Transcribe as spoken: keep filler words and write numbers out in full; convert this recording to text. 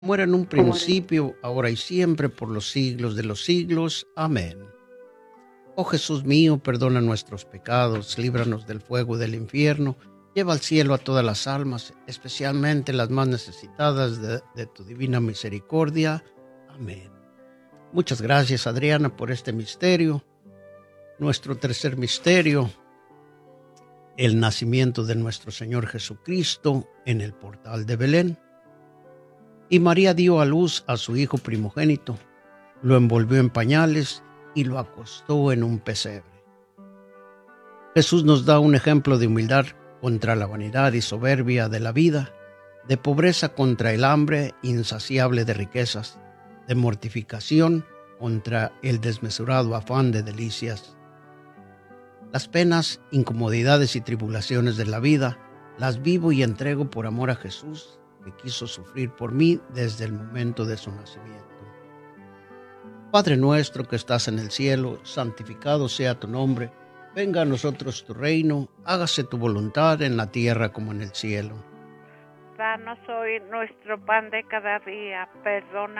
Como era en un como era. principio, ahora y siempre, por los siglos de los siglos. Amén. Oh Jesús mío, perdona nuestros pecados, líbranos del fuego del infierno, lleva al cielo a todas las almas, especialmente las más necesitadas de, de tu divina misericordia. Amén. Muchas gracias, Adriana, por este misterio. Nuestro tercer misterio, el nacimiento de nuestro Señor Jesucristo en el portal de Belén. Y María dio a luz a su hijo primogénito, lo envolvió en pañales y lo acostó en un pesebre. Jesús nos da un ejemplo de humildad contra la vanidad y soberbia de la vida, de pobreza contra el hambre insaciable de riquezas, de mortificación contra el desmesurado afán de delicias. Las penas, incomodidades y tribulaciones de la vida las vivo y entrego por amor a Jesús, que quiso sufrir por mí desde el momento de su nacimiento. Padre nuestro que estás en el cielo, santificado sea tu nombre. Venga a nosotros tu reino, hágase tu voluntad en la tierra como en el cielo. Danos hoy nuestro pan de cada día, perdona